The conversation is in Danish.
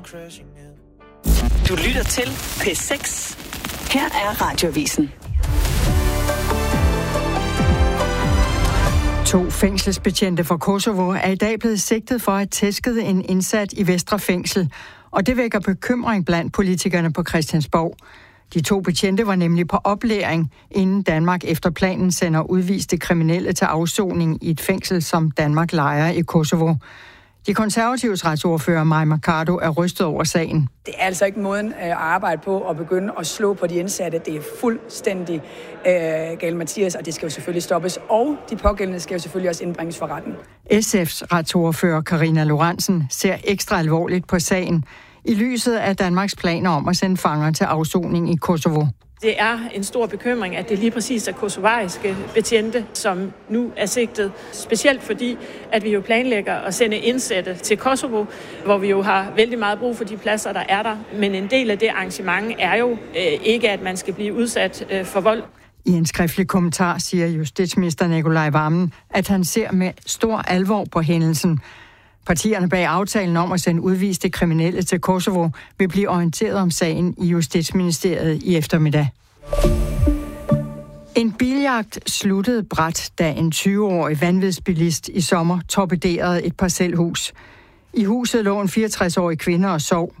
Du lytter til P6. Her er Radioavisen. 2 fængselsbetjente fra Kosovo er i dag blevet sigtet for at have tæsket en indsat i Vestre Fængsel, og det vækker bekymring blandt politikerne på Christiansborg. De 2 betjente var nemlig på oplæring, inden Danmark efter planen sender udviste kriminelle til afsoning i et fængsel, som Danmark lejer i Kosovo. De konservatives retsordfører Mai Mercado er rystet over sagen. Det er altså ikke måden at arbejde på at begynde at slå på de indsatte. Det er fuldstændig galt, Mathias, og det skal jo selvfølgelig stoppes. Og de pågældende skal jo selvfølgelig også indbringes for retten. SF's retsordfører Karina Lorentzen ser ekstra alvorligt på sagen i lyset af Danmarks planer om at sende fanger til afsoning i Kosovo. Det er en stor bekymring, at det lige præcis er kosovariske betjente, som nu er sigtet. Specielt fordi, at vi jo planlægger at sende indsatte til Kosovo, hvor vi jo har vældig meget brug for de pladser, der er der. Men en del af det arrangement er jo ikke, at man skal blive udsat for vold. I en skriftlig kommentar siger justitsminister Nicolai Wammen, at han ser med stor alvor på hændelsen. Partierne bag aftalen om at sende udviste kriminelle til Kosovo vil blive orienteret om sagen i Justitsministeriet i eftermiddag. En biljagt sluttede brat, da en 20-årig vanvidsbilist i sommer torpederede et parcelhus. I huset lå en 64-årig kvinde og sov.